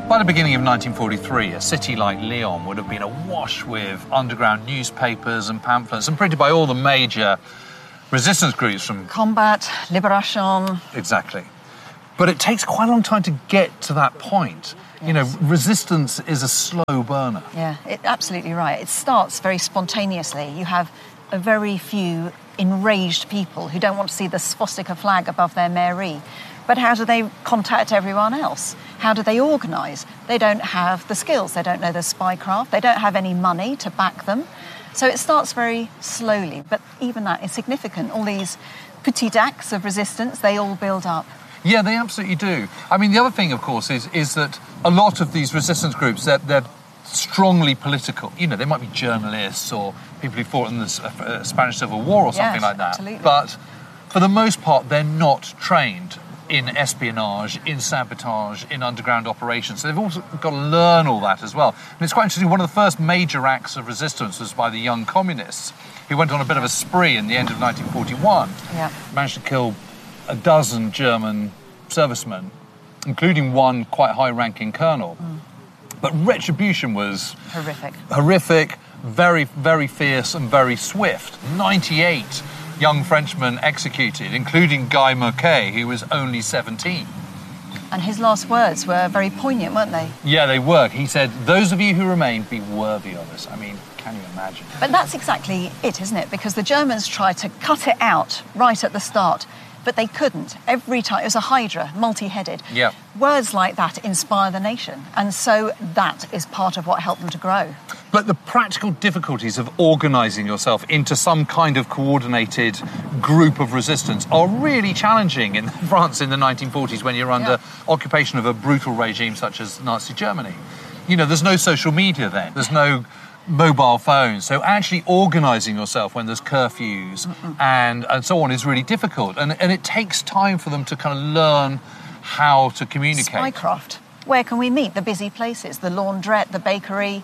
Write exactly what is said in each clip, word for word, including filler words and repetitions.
By the beginning of nineteen forty-three, a city like Lyon would have been awash with underground newspapers and pamphlets and printed by all the major resistance groups from... Combat, Liberation... Exactly. But it takes quite a long time to get to that point. Yes. You know, resistance is a slow burner. Yeah, it, absolutely right. It starts very spontaneously. You have a very few enraged people who don't want to see the swastika flag above their mairie. But how do they contact everyone else? How do they organise? They don't have the skills. They don't know the spycraft. They don't have any money to back them. So it starts very slowly, but even that is significant. All these petits acts of resistance, they all build up. Yeah, they absolutely do. I mean, the other thing, of course, is is that a lot of these resistance groups, they're, they're strongly political. You know, they might be journalists or people who fought in the uh, Spanish Civil War or something yes, like that. Absolutely. But for the most part, they're not trained in espionage, in sabotage, in underground operations. So they've also got to learn all that as well. And it's quite interesting, one of the first major acts of resistance was by the Young Communists, who went on a bit of a spree in the end of nineteen forty-one. Yeah. Managed to kill a dozen German servicemen, including one quite high-ranking colonel. Mm. But retribution was... Horrific. Horrific, very, very fierce and very swift. ninety-eight young Frenchmen executed, including Guy Moquet, who was only seventeen. And his last words were very poignant, weren't they? Yeah, they were. He said, those of you who remain, be worthy of us. I mean, can you imagine? But that's exactly it, isn't it? Because the Germans tried to cut it out right at the start, but they couldn't. Every time, it was a hydra, multi-headed. Yeah. Words like that inspire the nation. And so that is part of what helped them to grow. But the practical difficulties of organising yourself into some kind of coordinated group of resistance are really challenging in France in the nineteen forties when you're under yeah. occupation of a brutal regime such as Nazi Germany. You know, there's no social media then. There's no mobile phones. So actually organising yourself when there's curfews and, and so on is really difficult. And, and it takes time for them to kind of learn how to communicate. Spycraft. Where can we meet? The busy places, the laundrette, the bakery.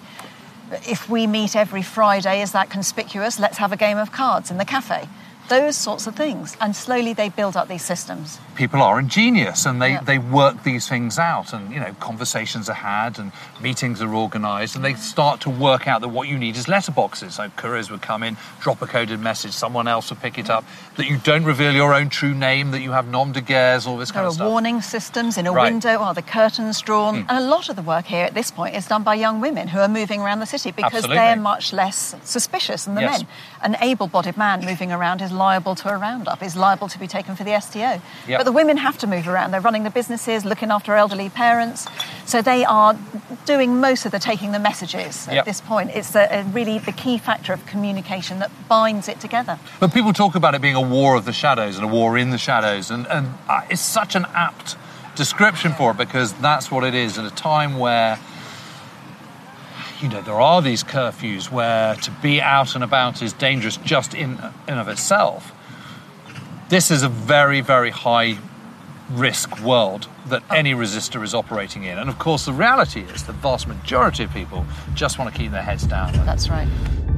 If we meet every Friday, is that conspicuous? Let's have a game of cards in the cafe. Those sorts of things. And slowly they build up these systems. People are ingenious and they, yeah. they work these things out and, you know, conversations are had and meetings are organised and they start to work out that what you need is letterboxes. So couriers would come in, drop a coded message, someone else would pick it up, that you don't reveal your own true name, that you have nom de guerres, all this there kind of stuff. There are warning systems in a right. window, or the curtains drawn. Mm. And a lot of the work here at this point is done by young women who are moving around the city because Absolutely. they're much less suspicious than the yes. men. An able-bodied man moving around is liable to a roundup, is liable to be taken for the S T O. Yep. But the women have to move around. They're running the businesses, looking after elderly parents. So they are doing most of the taking the messages at yep. this point. It's a, a really the key factor of communication that binds it together. But people talk about it being a war of the shadows and a war in the shadows, and, and uh, it's such an apt description for it because that's what it is at a time where, you know, there are these curfews where to be out and about is dangerous just in and of itself. This is a very, very high risk world that any resistor is operating in. And of course, the reality is the vast majority of people just want to keep their heads down. That's right.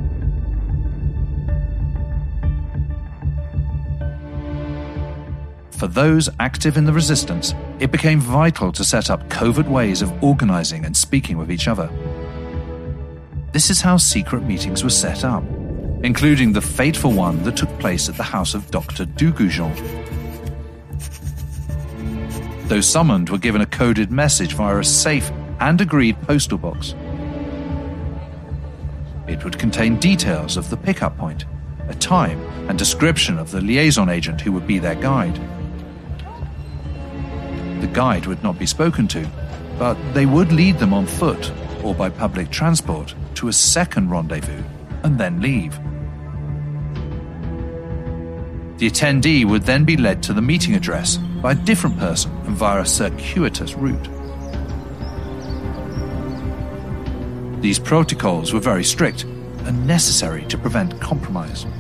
For those active in the resistance, it became vital to set up covert ways of organising and speaking with each other. This is how secret meetings were set up, including the fateful one that took place at the house of Doctor Dugoujon. Those summoned were given a coded message via a safe and agreed postal box. It would contain details of the pickup point, a time and description of the liaison agent who would be their guide. The guide would not be spoken to, but they would lead them on foot or by public transport to a second rendezvous and then leave. The attendee would then be led to the meeting address by a different person and via a circuitous route. These protocols were very strict and necessary to prevent compromise.